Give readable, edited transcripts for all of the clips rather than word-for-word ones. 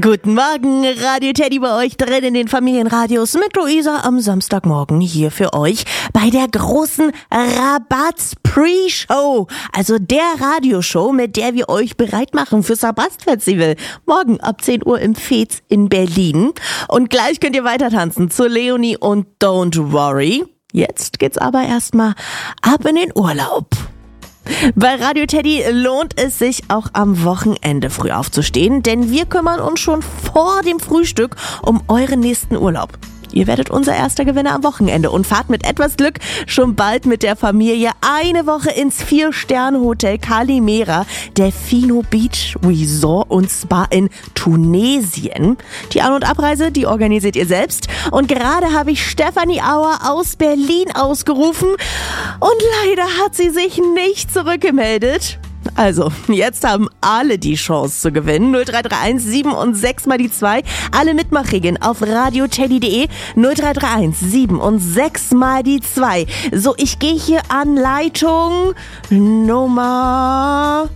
Guten Morgen, Radio Teddy bei euch drin in den Familienradios mit Luisa am Samstagmorgen hier für euch bei der großen Rabatz-Pre-Show, also der Radioshow, mit der wir euch bereit machen fürs Sabastfestival. Morgen ab 10 Uhr im Fez in Berlin. Und gleich könnt ihr weiter tanzen zu Leonie und Don't Worry. Jetzt geht's aber erstmal ab in den Urlaub. Bei Radio Teddy lohnt es sich auch am Wochenende früh aufzustehen, denn wir kümmern uns schon vor dem Frühstück um euren nächsten Urlaub. Ihr werdet unser erster Gewinner am Wochenende und fahrt mit etwas Glück schon bald mit der Familie eine Woche ins 4-Sterne-Hotel Calimera, Delfino Beach Resort und Spa in Tunesien. Die An- und Abreise, die organisiert ihr selbst. Und gerade habe ich Stefanie Auer aus Berlin ausgerufen und leider hat sie sich nicht zurückgemeldet. Also, jetzt haben alle die Chance zu gewinnen. 0331 7 und 6 mal die 2. Alle Mitmachregeln auf radioteddy.de. 0331 7 und 6 mal die 2. So, ich gehe hier an Leitung Nummer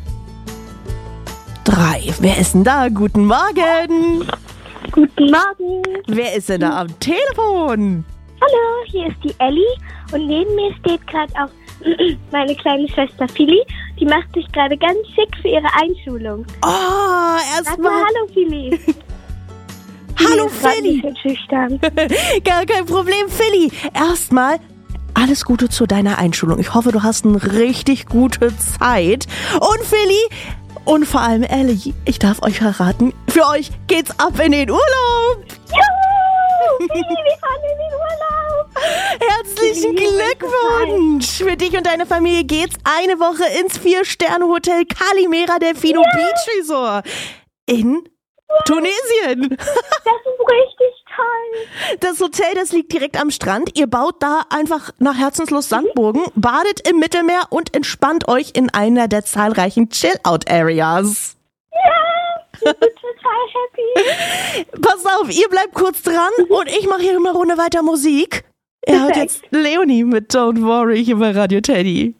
3. Wer ist denn da? Guten Morgen. Guten Morgen. Wer ist denn da am Telefon? Hallo, hier ist die Elli und neben mir steht gerade auch meine kleine Schwester Philly. Die macht sich gerade ganz schick für ihre Einschulung. Oh, Sag mal hallo, Philly. Hallo, Philly. Schüchtern. Gar kein Problem, Philly. Erstmal alles Gute zu deiner Einschulung. Ich hoffe, du hast eine richtig gute Zeit. Und Philly und vor allem Ellie, ich darf euch verraten, für euch geht's ab in den Urlaub. Juhu! Philly, wir fahren in den Urlaub. Herzlichen Glückwunsch! Für dich und deine Familie geht's eine Woche ins 4-Sterne-Hotel Calimera Delfino Beach Resort in Tunesien. Das ist richtig toll. Das Hotel, das liegt direkt am Strand. Ihr baut da einfach nach Herzenslust Sandburgen, badet im Mittelmeer und entspannt euch in einer der zahlreichen Chill-Out-Areas. Ja, ich bin total happy. Pass auf, ihr bleibt kurz dran und ich mache hier eine Runde weiter Musik. Ihr hört jetzt Leonie mit Don't Worry hier bei Radio Teddy.